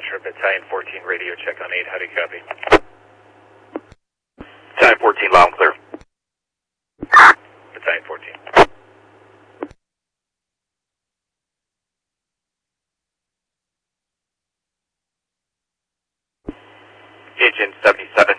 Hampshire, Battalion 14, radio check on 8, how do you copy? Battalion 14, loud and clear. Battalion 14. Agent 77,